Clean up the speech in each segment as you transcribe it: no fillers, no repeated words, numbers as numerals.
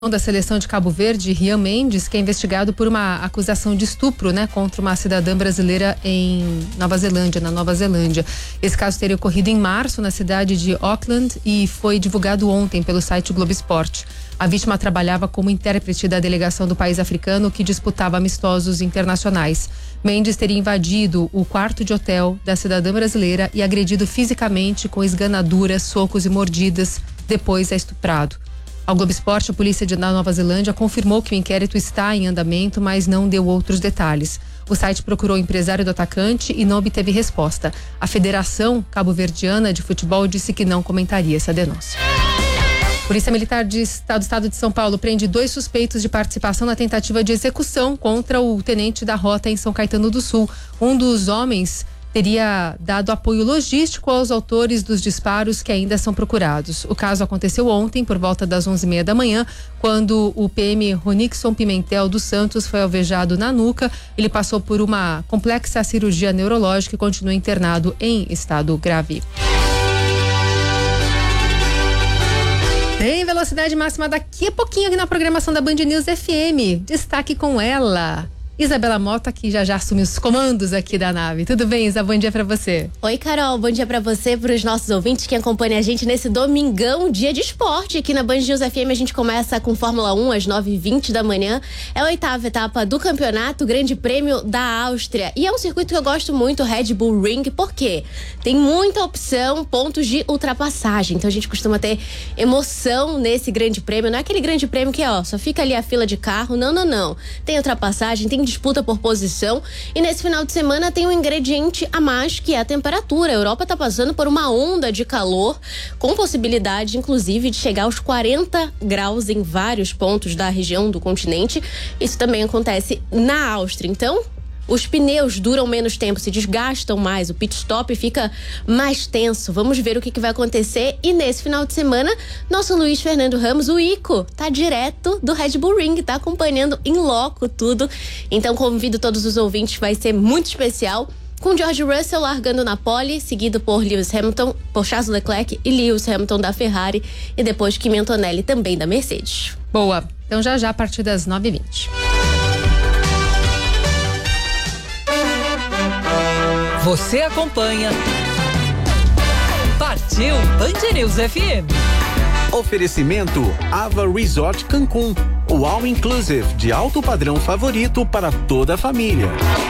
da seleção de Cabo Verde, Rian Mendes, que é investigado por uma acusação de estupro, contra uma cidadã brasileira na Nova Zelândia. Esse caso teria ocorrido em março na cidade de Auckland e foi divulgado ontem pelo site Globo Esporte. A vítima trabalhava como intérprete da delegação do país africano que disputava amistosos internacionais. Mendes teria invadido o quarto de hotel da cidadã brasileira e agredido fisicamente com esganaduras, socos e mordidas. Depois é estuprado. Ao Globo Esporte, a polícia da Nova Zelândia confirmou que o inquérito está em andamento, mas não deu outros detalhes. O site procurou o empresário do atacante e não obteve resposta. A Federação Cabo-Verdiana de Futebol disse que não comentaria essa denúncia. Polícia Militar do Estado de São Paulo prende 2 suspeitos de participação na tentativa de execução contra o tenente da rota em São Caetano do Sul. Um dos homens teria dado apoio logístico aos autores dos disparos que ainda são procurados. O caso aconteceu ontem, por volta das 11h30 da manhã, quando o PM Ronixon Pimentel dos Santos foi alvejado na nuca. Ele passou por uma complexa cirurgia neurológica e continua internado em estado grave. Tem velocidade máxima daqui a pouquinho aqui na programação da Band News FM. Destaque com ela, Isabela Mota, que já assume os comandos aqui da nave. Tudo bem, Isa? Bom dia pra você. Oi, Carol. Bom dia pra você, pros nossos ouvintes que acompanham a gente nesse domingão, dia de esporte. Aqui na Band News FM a gente começa com Fórmula 1 às 9h20 da manhã. É a 8ª etapa do campeonato, Grande Prêmio da Áustria. E é um circuito que eu gosto muito, o Red Bull Ring. Por quê? Tem muita opção, pontos de ultrapassagem. Então a gente costuma ter emoção nesse Grande Prêmio. Não é aquele Grande Prêmio que só fica ali a fila de carro. Não. Tem ultrapassagem, tem disputa por posição, e nesse final de semana tem um ingrediente a mais, que é a temperatura. A Europa está passando por uma onda de calor, com possibilidade inclusive de chegar aos 40 graus em vários pontos da região do continente. Isso também acontece na Áustria. Então os pneus duram menos tempo, se desgastam mais, o pit stop fica mais tenso. Vamos ver o que vai acontecer. E nesse final de semana, nosso Luiz Fernando Ramos, o Ico, tá direto do Red Bull Ring, tá acompanhando em loco tudo. Então convido todos os ouvintes, vai ser muito especial, com George Russell largando na pole, seguido por Lewis Hamilton, por Charles Leclerc e Lewis Hamilton da Ferrari, e depois Kimi Antonelli também da Mercedes. Boa, então já a partir das 9h20. Você acompanha Partiu Band News FM. Oferecimento Ava Resort Cancún, o All Inclusive de alto padrão favorito para toda a família.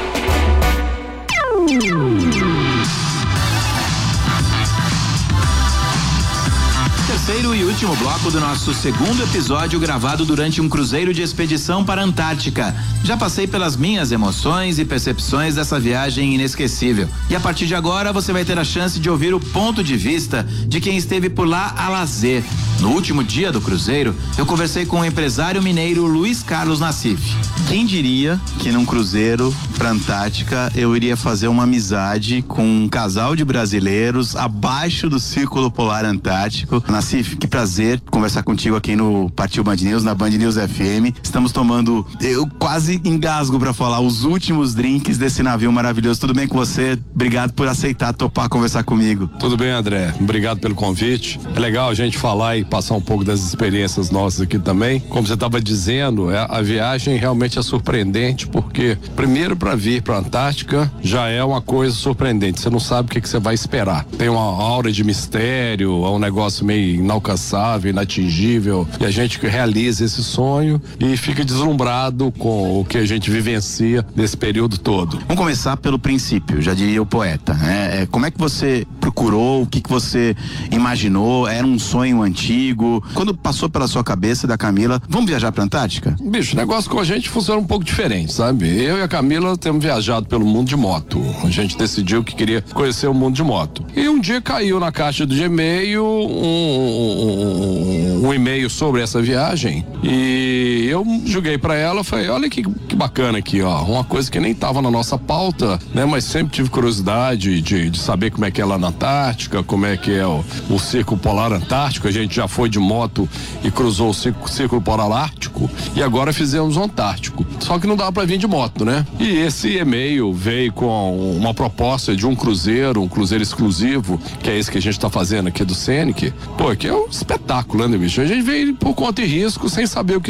Terceiro e último bloco do nosso segundo episódio, gravado durante um cruzeiro de expedição para a Antártica. Já passei pelas minhas emoções e percepções dessa viagem inesquecível. E a partir de agora você vai ter a chance de ouvir o ponto de vista de quem esteve por lá a lazer. No último dia do cruzeiro, eu conversei com o empresário mineiro Luiz Carlos Nassif. Quem diria que num cruzeiro para a Antártica eu iria fazer uma amizade com um casal de brasileiros abaixo do Círculo Polar Antártico. Nassif, que prazer conversar contigo aqui no Partiu Band News, na Band News FM. Estamos tomando, eu quase engasgo para falar, os últimos drinks desse navio maravilhoso. Tudo bem com você? Obrigado por aceitar topar conversar comigo. Tudo bem, André. Obrigado pelo convite. É legal a gente falar e passar um pouco das experiências nossas aqui também. Como você estava dizendo, a viagem realmente é surpreendente, porque primeiro para vir para a Antártica já é uma coisa surpreendente. Você não sabe o que você vai esperar. Tem uma aura de mistério, é um negócio meio inalcançável, inatingível, e a gente realiza esse sonho e fica deslumbrado com o que a gente vivencia nesse período todo. Vamos começar pelo princípio, já diria o poeta, né? Como é que você procurou, o que você imaginou? Era um sonho antigo? Quando passou pela sua cabeça, da Camila, vamos viajar pra Antártica? Bicho, o negócio com a gente funciona um pouco diferente, sabe? Eu e a Camila temos viajado pelo mundo de moto. A gente decidiu que queria conhecer o mundo de moto. E um dia caiu na caixa do Gmail um e-mail sobre essa viagem, e eu joguei pra ela, falei, olha que bacana aqui, uma coisa que nem tava na nossa pauta, né? Mas sempre tive curiosidade de saber como é que é lá na Antártica, como é que é o Círculo Polar Antártico. A gente já foi de moto e cruzou o Círculo Polar Ártico, e agora fizemos o Antártico. Só que não dava para vir de moto, né? E esse e-mail veio com uma proposta de um cruzeiro exclusivo, que é esse que a gente tá fazendo aqui do Scenic. Pô, que é um espetáculo, né, bicho? A gente veio por conta e risco, sem saber o que